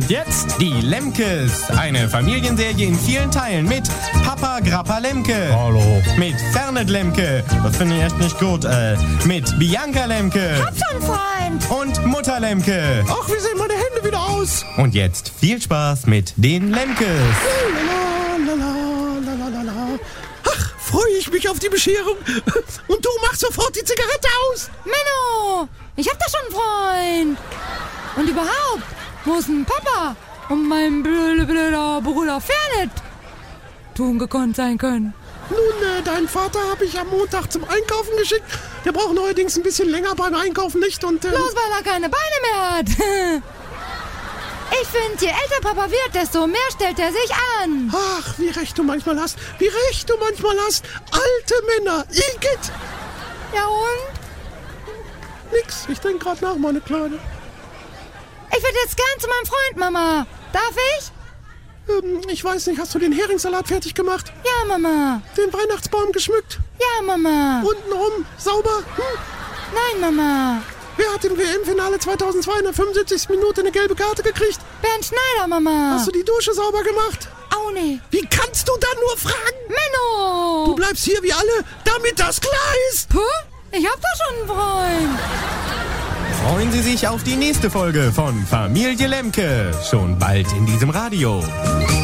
Und jetzt die Lemkes. Eine Familienserie in vielen Teilen mit Papa Grappa Lemke. Hallo. Mit Fernet Lemke. Das finde ich echt nicht gut. Mit Bianca Lemke. Hab schon, Freund. Und Mutter Lemke. Ach, wie sehen meine Hände wieder aus? Und jetzt viel Spaß mit den Lemkes. Lalalala. Ach, freue ich mich auf die Bescherung. Und du machst sofort die Zigarette aus. Menno, ich hab da schon einen Freund. Und überhaupt, wo ist denn Papa und mein blöder Bruder Fernet tun gekonnt sein können? Nun, deinen Vater habe ich am Montag zum Einkaufen geschickt. Der braucht neuerdings ein bisschen länger beim Einkaufen nicht und... Bloß weil er keine Beine mehr hat. Ich finde, je älter Papa wird, desto mehr stellt er sich an. Ach, wie recht du manchmal hast. Wie recht du manchmal hast. Alte Männer. Igitt. Ja und? Nix, ich denke gerade nach, meine Kleine. Ich würde jetzt gern zu meinem Freund, Mama. Darf ich? Ich weiß nicht, hast du den Heringssalat fertig gemacht? Ja, Mama. Den Weihnachtsbaum geschmückt? Ja, Mama. Untenrum? Sauber? Nein, Mama. Wer hat im WM-Finale 2002 in der 75. Minute eine gelbe Karte gekriegt? Bernd Schneider, Mama. Hast du die Dusche sauber gemacht? Auch nicht. Wie kannst du da nur fragen? Menno. Du bleibst hier wie alle, damit das klar ist. Puh, ich hab doch schon einen Freund. Freuen Sie sich auf die nächste Folge von Familie Lemke. Schon bald in diesem Radio.